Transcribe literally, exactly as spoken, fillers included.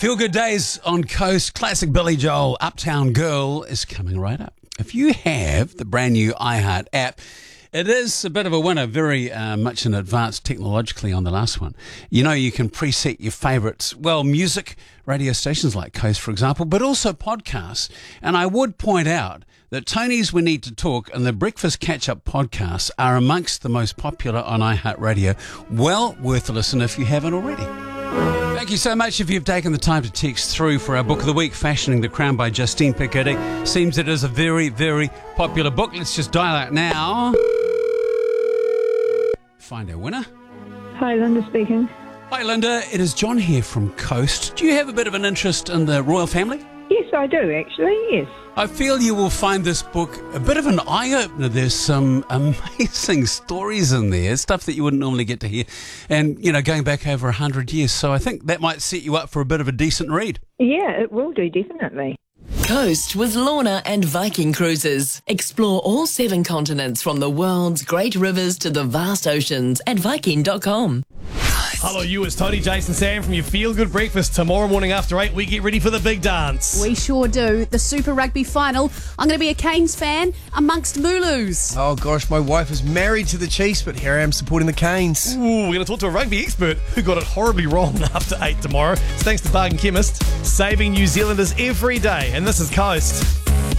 Feel Good Days on Coast. Classic Billy Joel, Uptown Girl is coming right up. If you have the brand new iHeart app, it is a bit of a winner, very uh, much in advance technologically on the last one. You know, you can preset your favourites, well, music, radio stations like Coast, for example, but also podcasts. And I would point out that Tony's We Need to Talk and the Breakfast Catch-Up podcasts are amongst the most popular on iHeartRadio. Well worth a listen if you haven't already. Thank you so much if you've taken the time to text through for our Book of the Week, Fashioning the Crown by Justine Pickett. Seems it is a very, very popular book. Let's just dial out now. Find our winner. Hi, Linda speaking. Hi, Linda. It is John here from Coast. Do you have a bit of an interest in the royal family? Yes, I do, actually, yes. I feel you will find this book a bit of an eye-opener. There's some amazing stories in there, stuff that you wouldn't normally get to hear. And, you know, going back over one hundred years. So I think that might set you up for a bit of a decent read. Yeah, it will do, definitely. Coast with Lorna and Viking Cruises. Explore all seven continents from the world's great rivers to the vast oceans at viking dot com. Hello, you. It's Tony, Jason, Sam from your Feel Good Breakfast. Tomorrow morning after eight, we get ready for the big dance. We sure do. The Super Rugby final. I'm going to be a Canes fan amongst Mooloos. Oh gosh, my wife is married to the Chiefs, but here I am supporting the Canes. Ooh, we're going to talk to a rugby expert who got it horribly wrong after eight tomorrow. It's thanks to Bargain Chemist, saving New Zealanders every day. And this is Coast.